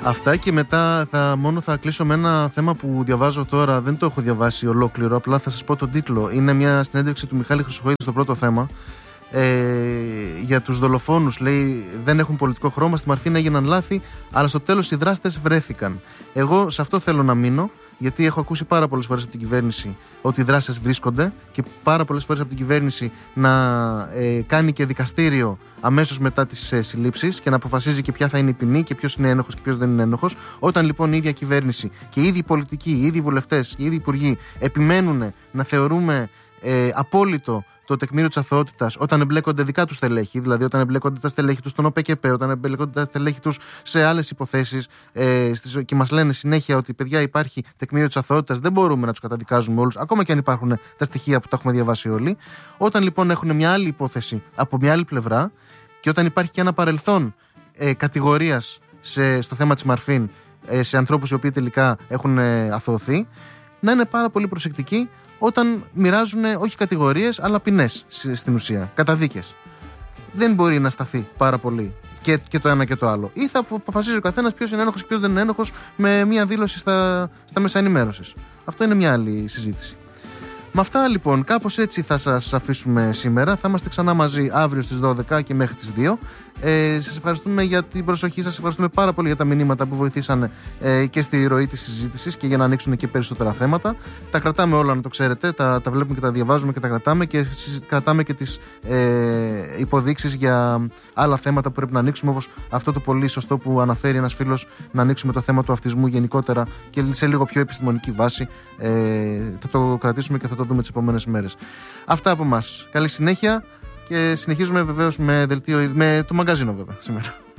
Αυτά και μετά θα κλείσω με ένα θέμα που διαβάζω τώρα. Δεν το έχω διαβάσει ολόκληρο, απλά θα σας πω τον τίτλο. Είναι μια συνέντευξη του Μιχάλη Χρυσοχοίδη στο πρώτο θέμα. Για τους δολοφόνους, λέει, δεν έχουν πολιτικό χρώμα. Στη Μαρθίνα έγιναν λάθη, αλλά στο τέλος οι δράστες βρέθηκαν. Εγώ σε αυτό θέλω να μείνω, γιατί έχω ακούσει πάρα πολλές φορές από την κυβέρνηση ότι οι δράστες βρίσκονται και πάρα πολλές φορές από την κυβέρνηση να κάνει και δικαστήριο αμέσως μετά τις συλλήψεις και να αποφασίζει και ποια θα είναι η ποινή και ποιος είναι ένοχος και ποιος δεν είναι ένοχος. Όταν λοιπόν η ίδια κυβέρνηση και οι ίδιοι πολιτικοί, οι ίδιοι βουλευτές και οι ίδιοι υπουργοί επιμένουν να θεωρούμε απόλυτο το τεκμήριο της αθωότητας όταν εμπλέκονται δικά τους στελέχη, δηλαδή όταν εμπλέκονται τα στελέχη τους στον ΟΠΕΚΕΠ, όταν εμπλέκονται τα στελέχη τους σε άλλες υποθέσεις και μας λένε συνέχεια ότι παιδιά υπάρχει τεκμήριο της αθωότητας, δεν μπορούμε να τους καταδικάζουμε όλους, ακόμα και αν υπάρχουν τα στοιχεία που τα έχουμε διαβάσει όλοι. Όταν λοιπόν έχουν μια άλλη υπόθεση από μια άλλη πλευρά και όταν υπάρχει και ένα παρελθόν κατηγορίας στο θέμα της Μαρφίν σε ανθρώπους οι οποίοι τελικά έχουν αθωωωθεί, να είναι πάρα πολύ προσεκτικοί όταν μοιράζουν όχι κατηγορίες αλλά ποινές στην ουσία, καταδίκες. Δεν μπορεί να σταθεί πάρα πολύ και το ένα και το άλλο. Ή θα αποφασίζει ο καθένας ποιος είναι ένοχος και ποιος δεν είναι ένοχος με μία δήλωση στα μέσα ενημέρωσης. Αυτό είναι μια άλλη συζήτηση. Με αυτά λοιπόν, κάπως έτσι θα σας αφήσουμε σήμερα. Θα είμαστε ξανά μαζί αύριο στις 12 και μέχρι τις 2. Σας ευχαριστούμε για την προσοχή σας. Ευχαριστούμε πάρα πολύ για τα μηνύματα που βοηθήσαν και στη ροή της συζήτησης και για να ανοίξουν και περισσότερα θέματα. Τα κρατάμε όλα, να το ξέρετε. Τα βλέπουμε και τα διαβάζουμε και τα κρατάμε και κρατάμε και τις υποδείξεις για άλλα θέματα που πρέπει να ανοίξουμε, όπως αυτό το πολύ σωστό που αναφέρει ένας φίλος, να ανοίξουμε το θέμα του αυτισμού γενικότερα και σε λίγο πιο επιστημονική βάση. Θα το κρατήσουμε και θα το δούμε τις επόμενες μέρες. Αυτά από μας. Καλή συνέχεια. Και συνεχίζουμε βεβαίως με το μαγκαζίνο βέβαια σήμερα.